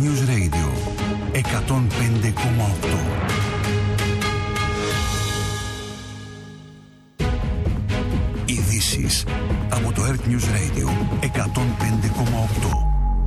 News Radio 105,8. Ειδήσεις από το Earth News Radio 105,8.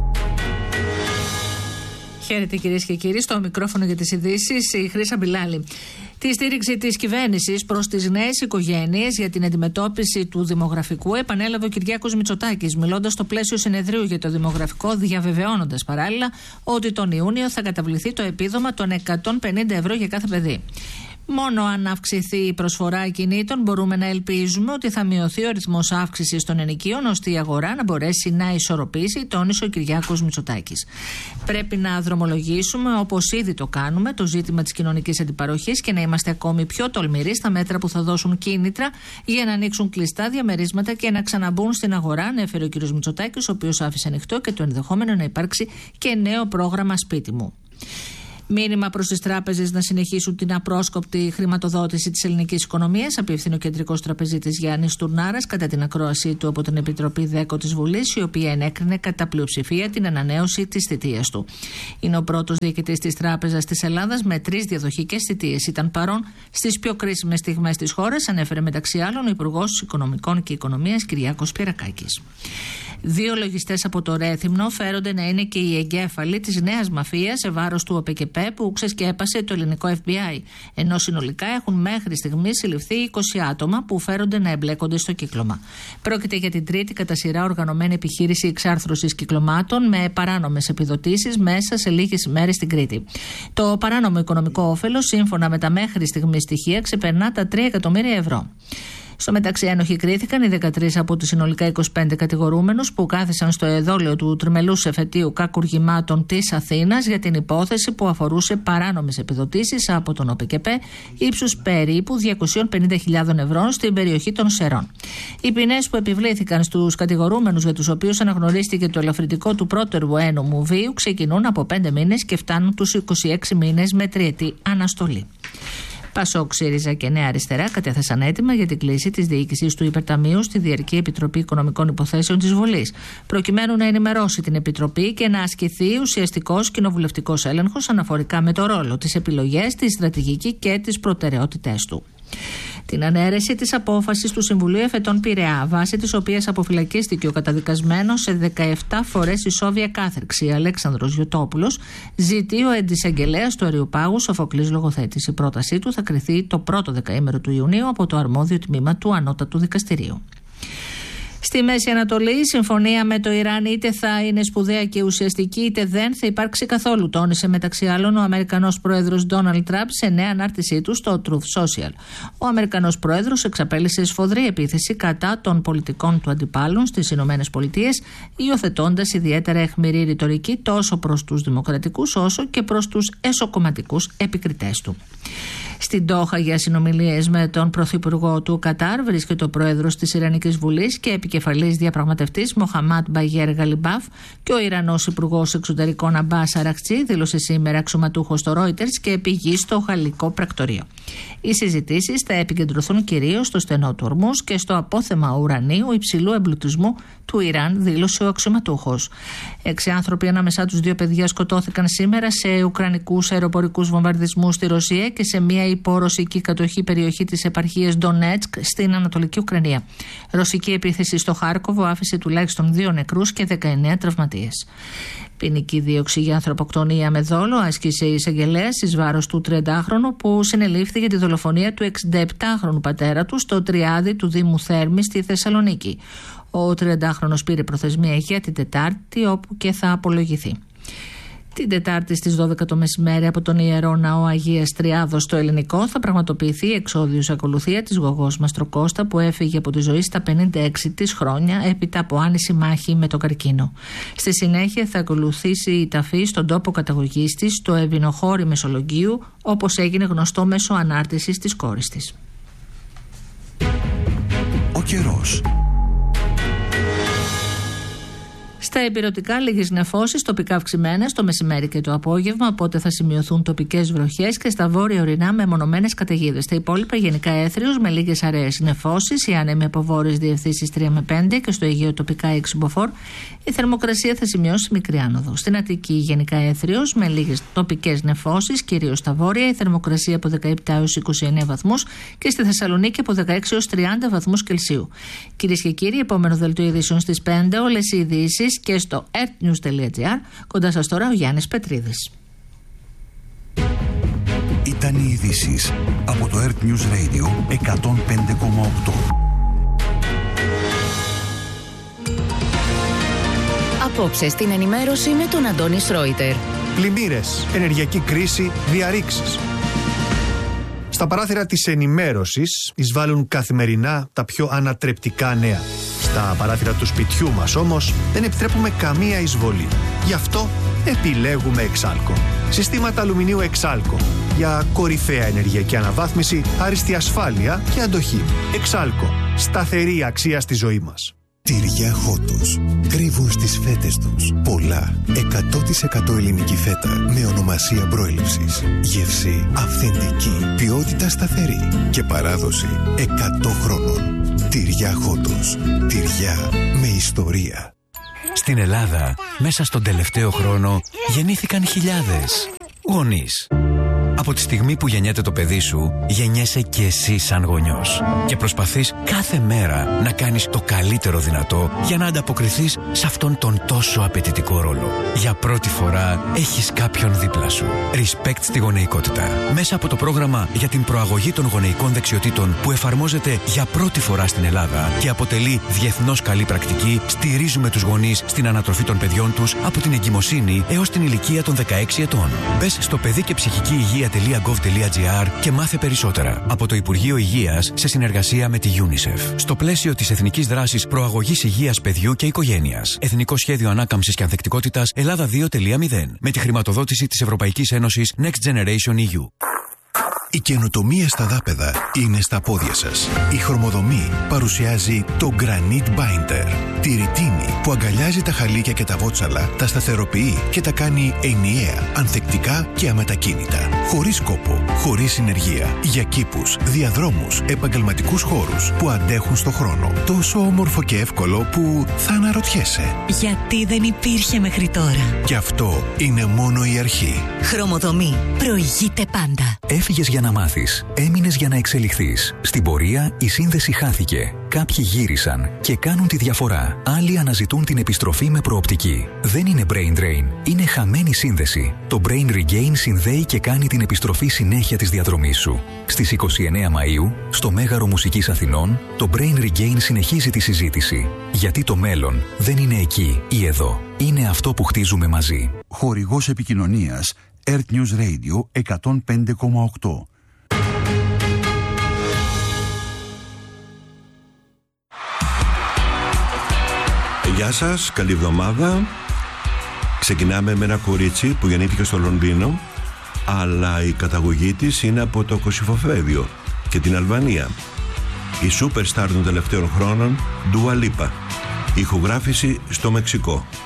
Χαίρετε κυρίες και κύριοι, στο μικρόφωνο για τις ειδήσεις η Χρύσα Μπιλάλη. Τη στήριξη της κυβέρνησης προς τις νέες οικογένειες για την αντιμετώπιση του δημογραφικού επανέλαβε ο Κυριάκος Μητσοτάκης, μιλώντας στο πλαίσιο συνεδρίου για το δημογραφικό, διαβεβαιώνοντας παράλληλα ότι τον Ιούνιο θα καταβληθεί το επίδομα των 150 ευρώ για κάθε παιδί. Μόνο αν αυξηθεί η προσφορά ακινήτων μπορούμε να ελπίζουμε ότι θα μειωθεί ο ρυθμός αύξησης των ενοικίων, ώστε η αγορά να μπορέσει να ισορροπήσει, τόνισε ο Κυριάκος Μητσοτάκης. Πρέπει να δρομολογήσουμε, όπως ήδη το κάνουμε, το ζήτημα της κοινωνικής αντιπαροχής και να είμαστε ακόμη πιο τολμηροί στα μέτρα που θα δώσουν κίνητρα για να ανοίξουν κλειστά διαμερίσματα και να ξαναμπούν στην αγορά, ανέφερε ο κ. Μητσοτάκης, ο οποίος άφησε ανοιχτό και το ενδεχόμενο να υπάρξει και νέο πρόγραμμα σπίτι μου. Μήνυμα προς τις τράπεζες να συνεχίσουν την απρόσκοπτη χρηματοδότηση της ελληνικής οικονομίας, απίφθινε ο κεντρικός τραπεζίτης Γιάννης Τουρνάρας κατά την ακρόασή του από την Επιτροπή ΔΕΚΟ της Βουλής, η οποία ενέκρινε κατά πλειοψηφία την ανανέωση της θητείας του. Είναι ο πρώτος διοικητής της Τράπεζας της Ελλάδας με 3 διαδοχικές θητείες. Ήταν παρόν στις πιο κρίσιμες στιγμές της χώρας, ανέφερε μεταξύ άλλων ο Υπουργός Οικονομικών και Οικονομίας Κυριάκος Πιερακάκης. 2 λογιστές από το Ρέθυμνο φέρονται να είναι και οι εγκέφαλοι της νέας μαφίας σε βάρος του ΟΠΕΚΕΠΕ που ξεσκέπασε το ελληνικό FBI. Ενώ συνολικά έχουν μέχρι στιγμής συλληφθεί 20 άτομα που φέρονται να εμπλέκονται στο κύκλωμα. Πρόκειται για την τρίτη κατά σειρά οργανωμένη επιχείρηση εξάρθρωσης κυκλωμάτων με παράνομες επιδοτήσεις μέσα σε λίγες ημέρες στην Κρήτη. Το παράνομο οικονομικό όφελος, σύμφωνα με τα μέχρι στιγμής στοιχεία, ξεπερνά τα 3 εκατομμύρια ευρώ. Στο μεταξύ, ένοχοι κρίθηκαν οι 13 από τους συνολικά 25 κατηγορούμενους που κάθισαν στο εδόλιο του τριμελούς εφετείου κακουργημάτων της Αθήνας για την υπόθεση που αφορούσε παράνομες επιδοτήσεις από τον ΟΠΕΚΕΠΕ ύψους περίπου 250.000 ευρώ στην περιοχή των Σερών. Οι ποινές που επιβλήθηκαν στους κατηγορούμενους, για τους οποίους αναγνωρίστηκε το ελαφρυντικό του πρώτερου ένομου βίου, ξεκινούν από 5 μήνες και φτάνουν τους 26 μήνες με τριετή αναστολή. Πασόκ, ΣΥΡΙΖΑ και Νέα Αριστερά κατέθεσαν έτοιμα για την κλήση της διοίκησης του Υπερταμείου στη Διαρκή Επιτροπή Οικονομικών Υποθέσεων της Βουλής, προκειμένου να ενημερώσει την Επιτροπή και να ασκηθεί ουσιαστικός κοινοβουλευτικός έλεγχος αναφορικά με το ρόλο, τις επιλογές, τη στρατηγική και τις προτεραιότητές του. Την ανέρεση της απόφασης του Συμβουλίου Εφετών Πειραιά, βάσει της οποίας αποφυλακίστηκε ο καταδικασμένος σε 17 φορές ισόβια κάθερξη Αλέξανδρος Γιωτόπουλος, ζητεί ο εισαγγελέας του Αριοπάγου Σοφοκλής Λογοθέτης. Η πρότασή του θα κριθεί το πρώτο δεκαήμερο του Ιουνίου από το αρμόδιο τμήμα του Ανώτατου Δικαστηρίου. Στη Μέση Ανατολή, η συμφωνία με το Ιράν είτε θα είναι σπουδαία και ουσιαστική, είτε δεν θα υπάρξει καθόλου, τόνισε μεταξύ άλλων ο Αμερικανός πρόεδρος Ντόναλντ Τραμπ σε νέα ανάρτησή του στο Truth Social. Ο Αμερικανός πρόεδρος εξαπέλυσε σφοδρή επίθεση κατά των πολιτικών του αντιπάλων στις Ηνωμένες Πολιτείες, υιοθετώντας ιδιαίτερα αιχμηρή ρητορική τόσο προς τους δημοκρατικούς όσο και προς τους εσωκομματικούς επικριτές του. Στην Ντόχα για συνομιλίες με τον πρωθυπουργό του Κατάρ βρίσκεται ο πρόεδρος της Ιρανικής Βουλής και επικεφαλής διαπραγματευτής Μοχαμάντ Μπαγέρ Γαλιμπάφ και ο Ιρανός Υπουργός Εξωτερικών Αμπάς Αραχτσί, δήλωσε σήμερα αξιωματούχος στο Reuters και πηγή στο Γαλλικό Πρακτορείο. Οι συζητήσεις θα επικεντρωθούν κυρίως στο στενό του Ορμούς και στο απόθεμα ουρανίου υψηλού εμπλουτισμού του Ιράν, δήλωσε ο αξιωματούχος. 6 άνθρωποι, ανάμεσά τους 2 παιδιά, σκοτώθηκαν σήμερα σε ουκρανικούς αεροπορικούς βομβαρδισμούς στη Ρωσία και σε μια υπορωσική κατοχή περιοχή της επαρχίας Ντονέτσκ στην Ανατολική Ουκρανία. Ρωσική επίθεση στο Χάρκοβο άφησε τουλάχιστον 2 νεκρούς και 19 τραυματίες. Ποινική δίωξη για ανθρωποκτονία με δόλο άσκησε η εισαγγελέας εις βάρος του 30χρονου που συνελήφθη για τη δολοφονία του 67χρονου πατέρα του στο Τριάδι του Δήμου Θέρμη στη Θεσσαλονίκη. Ο 30χρονος πήρε προθεσμία για την Τετάρτη, όπου και θα απολογηθεί. Την Τετάρτη στις 12 το μεσημέρι από τον Ιερό Ναό Αγίας Τριάδος στο Ελληνικό θα πραγματοποιηθεί εξόδιος ακολουθία της Γογός Μαστροκώστα που έφυγε από τη ζωή στα 56 της χρόνια έπειτα από άνηση μάχη με τον καρκίνο. Στη συνέχεια θα ακολουθήσει η ταφή στον τόπο καταγωγής της στο Ευηνοχώρι Μεσολογγίου, όπως έγινε γνωστό μέσω ανάρτησης της κόρης της. Ο καιρός. Στα ηπειρωτικά λίγες νεφώσεις, τοπικά αυξημένες το μεσημέρι και το απόγευμα, οπότε θα σημειωθούν τοπικές βροχές και στα βόρεια ορεινά μεμονωμένες καταιγίδες. Στα υπόλοιπα γενικά έθριος με λίγες αραιές νεφώσεις, οι άνεμοι από βόρειες διευθύνσεις 3 με 5 και στο Αιγαίο τοπικά 6 μποφόρ. Η θερμοκρασία θα σημειώσει μικρή άνοδο. Στην Αττική γενικά έθριος με λίγες τοπικές νεφώσεις, κυρίως στα βόρεια, η θερμοκρασία από 17 έως 29 βαθμούς και στη Θεσσαλονίκη από 16 έως 30 βαθμούς Κελσίου. Κυρίες και κύριοι, επόμενο δελτίο ειδήσεων στις 5, όλες οι ειδήσεις και στο earthnews.gr. Κοντά σας τώρα ο Γιάννης Πετρίδης. Ήταν οι ειδήσεις από το Earth News Radio 105,8. Απόψε στην ενημέρωση με τον Αντώνη Σρόιτερ. Πλημμύρες, ενεργειακή κρίση, διαρρήξεις. Στα παράθυρα της ενημέρωσης εισβάλλουν καθημερινά τα πιο ανατρεπτικά νέα. Στα παράθυρα του σπιτιού μας όμως δεν επιτρέπουμε καμία εισβολή. Γι' αυτό επιλέγουμε Εξάλκο. Συστήματα αλουμινίου Εξάλκο για κορυφαία ενεργειακή αναβάθμιση, άριστη ασφάλεια και αντοχή. Εξάλκο. Σταθερή αξία στη ζωή μας. Τυριά Χότος. Κρύβουν στις φέτες τους πολλά 100% ελληνική φέτα με ονομασία προέλευσης. Γεύση αυθεντική, ποιότητα σταθερή και παράδοση 100 χρόνων. Τυριά Χότος. Τυριά με ιστορία. Στην Ελλάδα, μέσα στον τελευταίο χρόνο, γεννήθηκαν χιλιάδες γονείς. Από τη στιγμή που γεννιέται το παιδί σου, γεννιέσαι και εσύ σαν γονιός. Και προσπαθείς κάθε μέρα να κάνεις το καλύτερο δυνατό για να ανταποκριθείς σε αυτόν τον τόσο απαιτητικό ρόλο. Για πρώτη φορά έχεις κάποιον δίπλα σου. Respect στη γονεϊκότητα. Μέσα από το πρόγραμμα για την προαγωγή των γονεϊκών δεξιοτήτων που εφαρμόζεται για πρώτη φορά στην Ελλάδα και αποτελεί διεθνώς καλή πρακτική, στηρίζουμε τους γονείς στην ανατροφή των παιδιών τους από την εγκυμοσύνη έως την ηλικία των 16 ετών. Μπες στο παιδί και ψυχική υγεία.gov.gr και μάθε περισσότερα από το Υπουργείο Υγείας σε συνεργασία με τη UNICEF. Στο πλαίσιο της Εθνικής Δράσης Προαγωγής Υγείας Παιδιού και Οικογένειας. Εθνικό Σχέδιο Ανάκαμψης και Ανθεκτικότητας Ελλάδα 2.0 με τη χρηματοδότηση της Ευρωπαϊκής Ένωσης Next Generation EU. Η καινοτομία στα δάπεδα είναι στα πόδια σας. Η Χρωμοδομή παρουσιάζει το Granite Binder. Τη ρητίνη που αγκαλιάζει τα χαλίκια και τα βότσαλα, τα σταθεροποιεί και τα κάνει ενιαία, ανθεκτικά και αμετακίνητα. Χωρίς κόπο, χωρίς συνεργεία. Για κήπους, διαδρόμους, επαγγελματικούς χώρους που αντέχουν στο χρόνο. Τόσο όμορφο και εύκολο που θα αναρωτιέσαι. Γιατί δεν υπήρχε μέχρι τώρα. Και αυτό είναι μόνο η αρχή. Χρωμοδομή. Προηγείται πάντα. Έφυγες για να μάθεις, έμεινες για να εξελιχθείς. Στην πορεία η σύνδεση χάθηκε. Κάποιοι γύρισαν και κάνουν τη διαφορά. Άλλοι αναζητούν την επιστροφή με προοπτική. Δεν είναι brain drain, είναι χαμένη σύνδεση. Το Brain Regain συνδέει και κάνει την επιστροφή συνέχεια της διαδρομής σου. Στις 29 Μαΐου, στο Μέγαρο Μουσικής Αθηνών, το Brain Regain συνεχίζει τη συζήτηση. Γιατί το μέλλον δεν είναι εκεί ή εδώ. Είναι αυτό που χτίζουμε μαζί. Χορηγός επικοινωνίας Earth News Radio 105,8. Γεια σας, καλή εβδομάδα. Ξεκινάμε με ένα κορίτσι που γεννήθηκε στο Λονδίνο, αλλά η καταγωγή της είναι από το Κωσυφοπαίδιο και την Αλβανία. Η superstar των τελευταίων χρόνων, Dua Lipa. Ηχογράφηση στο Μεξικό.